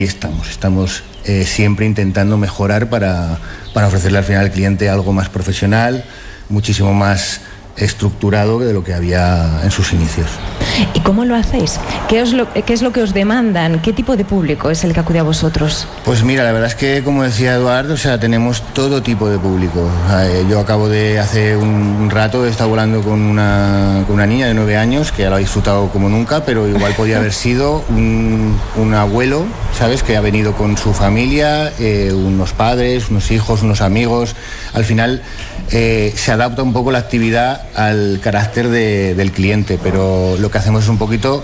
Estamos siempre intentando mejorar para ofrecerle al final al cliente algo más profesional, muchísimo más estructurado de lo que había en sus inicios. ¿Y cómo lo hacéis? ¿Qué es lo que os demandan? ¿Qué tipo de público es el que acude a vosotros? Pues mira, la verdad es que, como decía Eduardo, tenemos todo tipo de público. Yo acabo de, hace un rato, he estado volando con una niña de 9 años que la ha disfrutado como nunca, pero igual podía haber sido un abuelo, ¿sabes?, que ha venido con su familia, unos padres, unos hijos, unos amigos. Al final se adapta un poco la actividad al carácter del cliente, pero lo que hacemos es un poquito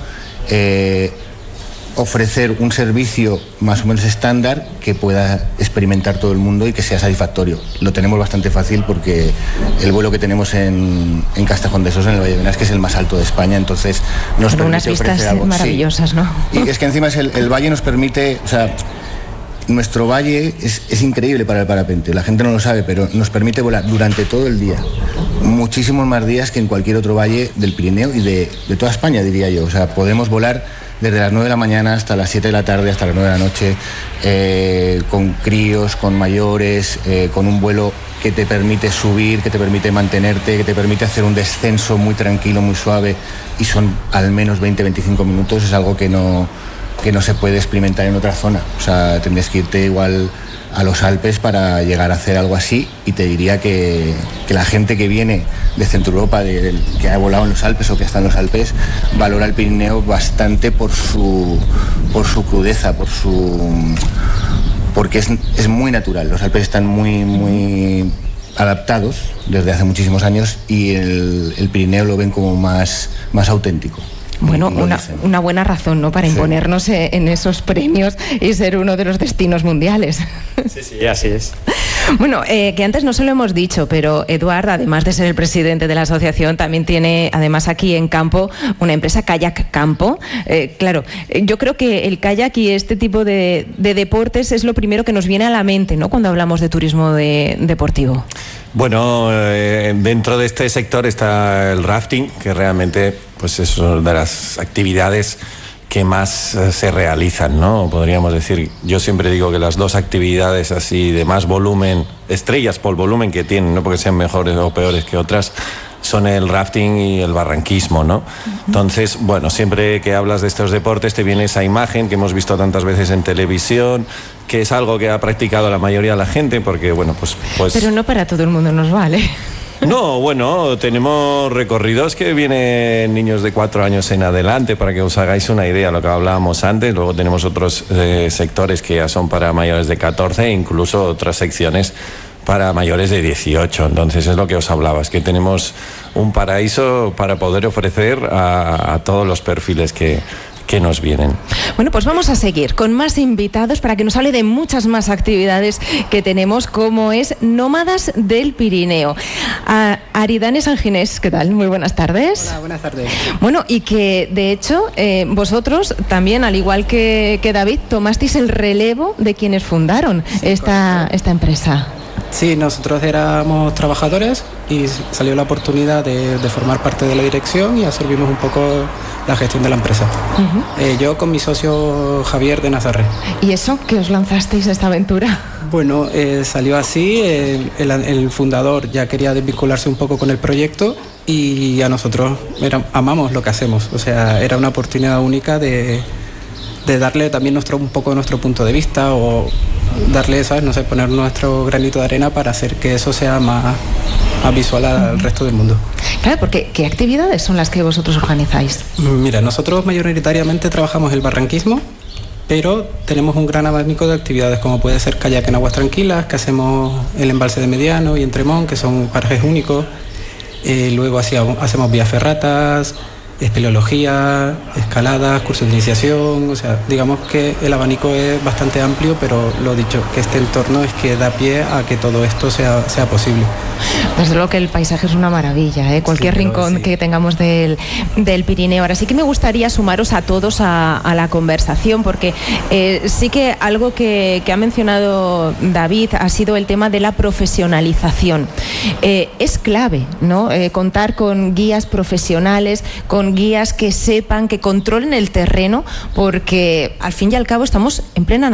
ofrecer un servicio más o menos estándar que pueda experimentar todo el mundo y que sea satisfactorio. Lo tenemos bastante fácil porque el vuelo que tenemos en Castejón de Sosa, en el Valle de Benasque, es el más alto de España, entonces nos permite unas vistas ofrecer algo maravillosas, ¿no? Y es que encima el valle nos permite, nuestro valle es increíble para el parapente. La gente no lo sabe, pero nos permite volar durante todo el día. Muchísimos más días que en cualquier otro valle del Pirineo y de toda España, diría yo. Podemos volar desde las 9 de la mañana hasta las 7 de la tarde, hasta las 9 de la noche, con críos, con mayores, con un vuelo que te permite subir, que te permite mantenerte, que te permite hacer un descenso muy tranquilo, muy suave, y son al menos 20-25 minutos. Es algo que no se puede experimentar en otra zona. Tendrías que irte igual a los Alpes para llegar a hacer algo así, y te diría que la gente que viene de Centro Europa, que ha volado en los Alpes o que está en los Alpes, valora el Pirineo bastante por su crudeza, porque es muy natural. Los Alpes están muy adaptados desde hace muchísimos años, y el Pirineo lo ven como más auténtico. Bueno, una buena razón, ¿no?, para imponernos en esos premios y ser uno de los destinos mundiales. Sí, así es. Bueno, que antes no se lo hemos dicho, pero Eduard, además de ser el presidente de la asociación, también tiene, además aquí en Campo, una empresa, Kayak Campo. Claro, yo creo que el kayak y este tipo de deportes es lo primero que nos viene a la mente, ¿no?, cuando hablamos de turismo deportivo. Bueno, dentro de este sector está el rafting, que realmente pues es una de las actividades que más se realizan, ¿no? Podríamos decir, yo siempre digo que las dos actividades así de más volumen, estrellas por volumen que tienen, no porque sean mejores o peores que otras, son el rafting y el barranquismo, ¿no? Entonces, bueno, siempre que hablas de estos deportes te viene esa imagen que hemos visto tantas veces en televisión, que es algo que ha practicado la mayoría de la gente, porque, bueno, pues... Pero no para todo el mundo nos vale. No, bueno, tenemos recorridos que vienen niños de 4 años en adelante, para que os hagáis una idea de lo que hablábamos antes. Luego tenemos otros sectores que ya son para mayores de 14 e incluso otras secciones para mayores de 18. Entonces es lo que os hablaba, es que tenemos un paraíso para poder ofrecer a todos los perfiles que nos vienen. Bueno, pues vamos a seguir con más invitados para que nos hable de muchas más actividades que tenemos, como es Nómadas del Pirineo. Aridane Sanginés, ¿qué tal? Muy buenas tardes. Hola, buenas tardes. Bueno, y que de hecho vosotros también, al igual que David, tomasteis el relevo de quienes fundaron esta empresa. Sí, nosotros éramos trabajadores y salió la oportunidad de formar parte de la dirección, y absorbimos un poco la gestión de la empresa. Yo con mi socio Javier de Nazaré. ¿Y eso? ¿Que os lanzasteis a esta aventura? Bueno, salió así, el fundador ya quería desvincularse un poco con el proyecto, y a nosotros amamos lo que hacemos. O sea, era una oportunidad única de darle también un poco de nuestro punto de vista, o darle, ¿sabes?, no sé, poner nuestro granito de arena para hacer que eso sea más visual al resto del mundo. Claro, porque ¿qué actividades son las que vosotros organizáis? Mira, nosotros mayoritariamente trabajamos el barranquismo, pero tenemos un gran abanico de actividades, como puede ser kayak en aguas tranquilas, que hacemos el embalse de Mediano y Entremont, que son parajes únicos. Luego hacemos vías ferratas, espeleología, escaladas, cursos de iniciación. O sea, digamos que el abanico es bastante amplio, pero lo dicho, que este entorno es que da pie a que todo esto sea posible. Desde luego que el paisaje es una maravilla, ¿eh? Cualquier rincón que tengamos del Pirineo. Ahora sí que me gustaría sumaros a todos a la conversación, porque sí que algo que ha mencionado David ha sido el tema de la profesionalización. Es clave, ¿no?, contar con guías profesionales, con guías que sepan, que controlen el terreno, porque al fin y al cabo estamos en plena